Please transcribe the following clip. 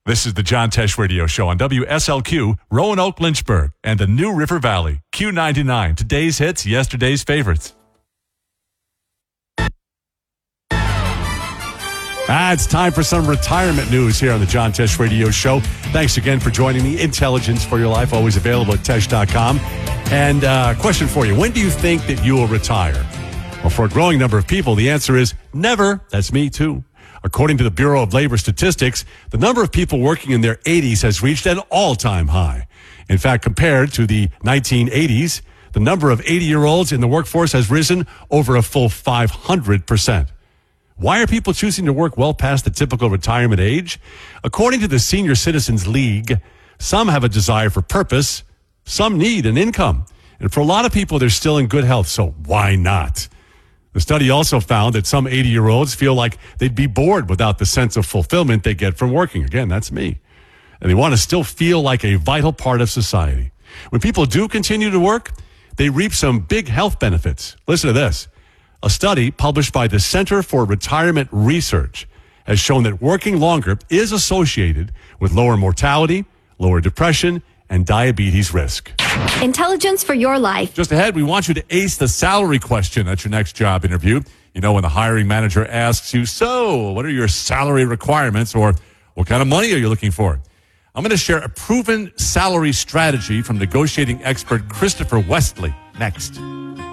This is the John Tesh Radio Show on WSLQ, Roanoke, Lynchburg, and the New River Valley. Q99, today's hits, yesterday's favorites. It's time for some retirement news here on the John Tesh Radio Show. Thanks again for joining me. Intelligence for your life, always available at Tesh.com. And question for you, when do you think that you will retire? Well, for a growing number of people, the answer is never. That's me, too. According to the Bureau of Labor Statistics, the number of people working in their 80s has reached an all-time high. In fact, compared to the 1980s, the number of 80-year-olds in the workforce has risen over a full 500%. Why are people choosing to work well past the typical retirement age? According to the Senior Citizens League, some have a desire for purpose, some need an income. And for a lot of people, they're still in good health, so why not? The study also found that some 80-year-olds feel like they'd be bored without the sense of fulfillment they get from working. Again, that's me. And they want to still feel like a vital part of society. When people do continue to work, they reap some big health benefits. Listen to this. A study published by the Center for Retirement Research has shown that working longer is associated with lower mortality, lower depression, and diabetes risk. Intelligence for your life. Just ahead, we want you to ace the salary question at your next job interview. You know, when the hiring manager asks you, so what are your salary requirements, or what kind of money are you looking for? I'm going to share a proven salary strategy from negotiating expert Christopher Westley next.